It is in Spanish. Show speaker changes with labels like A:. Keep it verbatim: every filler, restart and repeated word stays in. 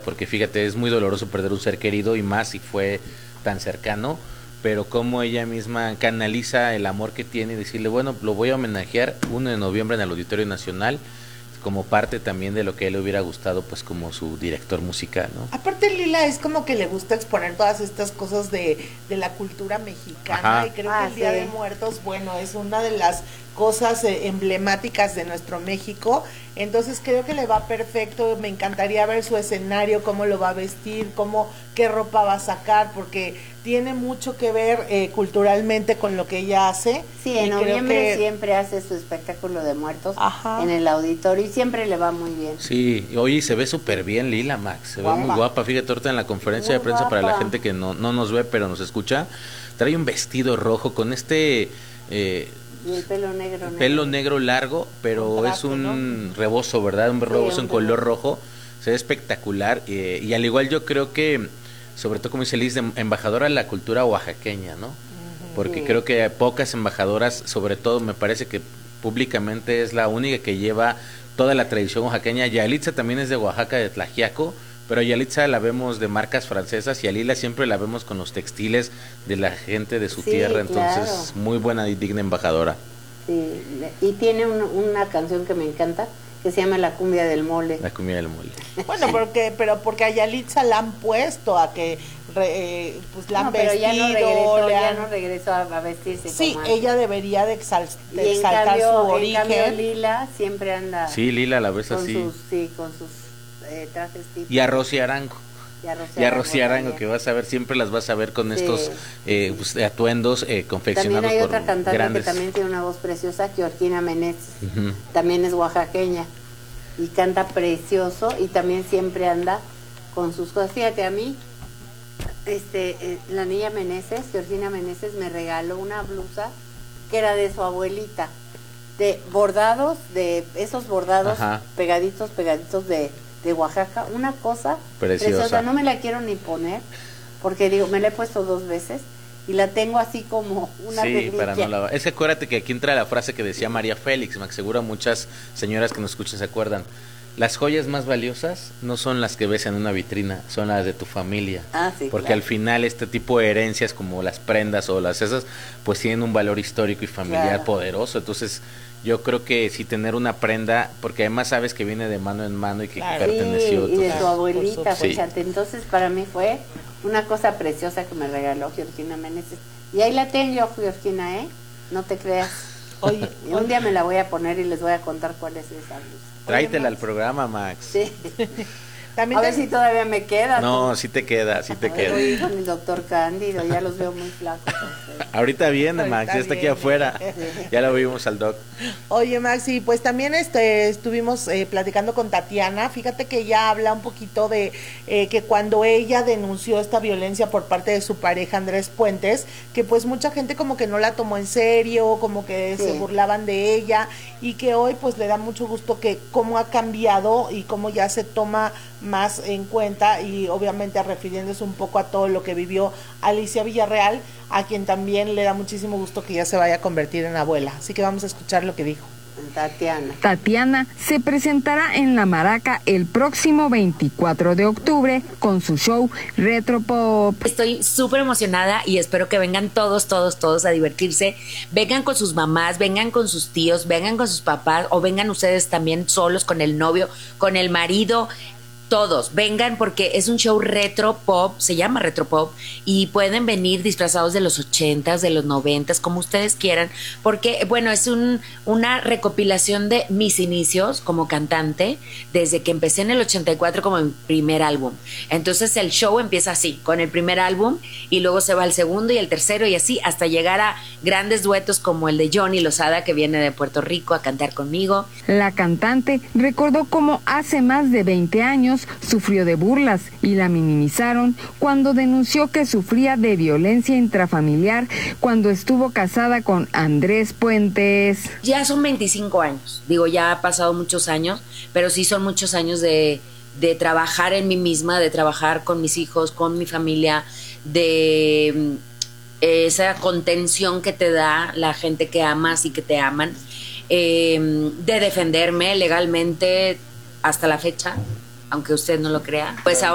A: porque fíjate, es muy doloroso perder un ser querido y más si fue tan cercano, pero como ella misma canaliza el amor que tiene y decirle, bueno, lo voy a homenajear uno de noviembre en el Auditorio Nacional, como parte también de lo que a él le hubiera gustado, pues como su director musical, ¿no?
B: Aparte Lila es como que le gusta exponer todas estas cosas de, de la cultura mexicana. Ajá. Y creo ah, que el Día sí. de Muertos, bueno, es una de las cosas eh, emblemáticas de nuestro México, entonces creo que le va perfecto. Me encantaría ver su escenario, cómo lo va a vestir, cómo, qué ropa va a sacar, porque tiene mucho que ver eh, culturalmente con lo que ella hace.
C: Sí, en noviembre que... siempre hace su espectáculo de muertos. Ajá. En el auditorio y siempre le va muy bien.
A: Sí, oye, se ve súper bien Lila, Max, se guapa. ve muy guapa. Fíjate, ahorita en la conferencia muy de prensa guapa. Para la gente que no, no nos ve pero nos escucha, trae un vestido rojo con este... Eh,
C: y el pelo negro.
A: El pelo negro largo, pero traje, es un ¿no? rebozo, ¿verdad? Un rebozo sí, en color rojo. Se ve espectacular. Eh, y al igual yo creo que, sobre todo como dice Liz, de embajadora de la cultura oaxaqueña, ¿no? Uh-huh, porque sí. creo que pocas embajadoras, sobre todo me parece que públicamente es la única que lleva toda la tradición oaxaqueña. Yalitza también es de Oaxaca, de Tlaxiaco, pero Yalitza la vemos de marcas francesas y a Lila siempre la vemos con los textiles de la gente de su sí, tierra, entonces claro. muy buena y digna embajadora.
C: Sí, y tiene un, una canción que me encanta, que se llama La Cumbia del Mole.
A: La Cumbia del Mole.
B: Bueno, porque, pero porque a Yalitza la han puesto a que re, pues la no, han
C: pero
B: vestido.
C: Ya no regresó,
B: han...
C: ya no regresó a, a vestirse
B: sí,
C: como
B: ella
C: antes.
B: debería de, exal, de
C: y
B: exaltar
C: cambio,
B: su origen.
C: En cambio Lila siempre anda.
A: Sí, Lila la ves
C: con
A: así.
C: Sus, sí, con sus eh, trajes típicos.
A: Y a Rosy Arango.
C: Y
A: a Rosy Arango, que vas a ver, siempre las vas a ver con sí, estos eh, pues, atuendos eh, confeccionados
C: también hay
A: por
C: otra cantante
A: grandes...
C: que también tiene una voz preciosa, Georgina Meneses,
A: uh-huh.
C: también es oaxaqueña y canta precioso y también siempre anda con sus cosas. Fíjate, a mí este eh, la niña Meneses, Georgina Meneses, me regaló una blusa que era de su abuelita, de bordados, de esos bordados Ajá. pegaditos, pegaditos de de Oaxaca, una cosa
A: preciosa.
C: preciosa, no me la quiero ni poner, porque digo, me la he puesto dos veces y la tengo así como una
A: sí,
C: reliquia.
A: para no la... Es que acuérdate que aquí entra la frase que decía María Félix, me aseguro muchas señoras que nos escuchan se acuerdan. Las joyas más valiosas no son las que ves en una vitrina, son las de tu familia.
C: Ah, sí,
A: porque
C: claro.
A: al final este tipo de herencias como las prendas o las esas, pues tienen un valor histórico y familiar claro. poderoso, entonces yo creo que sí tener una prenda, porque además sabes que viene de mano en mano y que claro. perteneció.
C: Sí, y de tu abuelita,
A: sí.
C: fíjate, entonces para mí fue una cosa preciosa que me regaló Georgina Meneses. Y ahí la tengo yo, Georgina, ¿eh? No te creas. Oye, y un día me la voy a poner y les voy a contar cuál es esa blusa.
A: Tráetela al programa, Max.
C: Sí. También a te... ver si todavía me queda.
A: No, tú. sí te queda, sí te queda.
C: Voy con el doctor Cándido, ya los veo muy flacos.
A: Ahorita viene, Ahorita Max, ya está aquí afuera. Ya lo vimos al doc.
B: Oye, Max, y pues también este, estuvimos eh, platicando con Tatiana. Fíjate que ella habla un poquito de eh, que cuando ella denunció esta violencia por parte de su pareja Andrés Puentes, que pues mucha gente como que no la tomó en serio, como que sí. se burlaban de ella, y que hoy pues le da mucho gusto que cómo ha cambiado y cómo ya se toma más en cuenta, y obviamente refiriéndose un poco a todo lo que vivió Alicia Villarreal, a quien también le da muchísimo gusto que ya se vaya a convertir en abuela. Así que vamos a escuchar lo que dijo.
C: Tatiana.
D: Tatiana se presentará en La Maraca el próximo veinticuatro de octubre con su show Retro Pop.
E: Estoy súper emocionada y espero que vengan todos, todos, todos a divertirse. Vengan con sus mamás, vengan con sus tíos, vengan con sus papás o vengan ustedes también solos con el novio, con el marido. Todos, vengan porque es un show retro pop, se llama retro pop, y pueden venir disfrazados de los ochentas, de los noventas, como ustedes quieran, porque bueno, es un, una recopilación de mis inicios como cantante, desde que empecé en el ochenta y cuatro como mi primer álbum. Entonces el show empieza así, con el primer álbum, y luego se va al segundo y el tercero y así, hasta llegar a grandes duetos como el de Johnny Lozada, que viene de Puerto Rico a cantar conmigo.
D: La cantante recordó cómo hace más de veinte años sufrió de burlas y la minimizaron cuando denunció que sufría de violencia intrafamiliar cuando estuvo casada con Andrés Puentes.
E: Ya son veinticinco años, digo, ya ha pasado muchos años, pero sí son muchos años de, de trabajar en mí misma, de trabajar con mis hijos, con mi familia, de esa contención que te da la gente que amas y que te aman, eh, de defenderme legalmente hasta la fecha, aunque usted no lo crea, pues ahora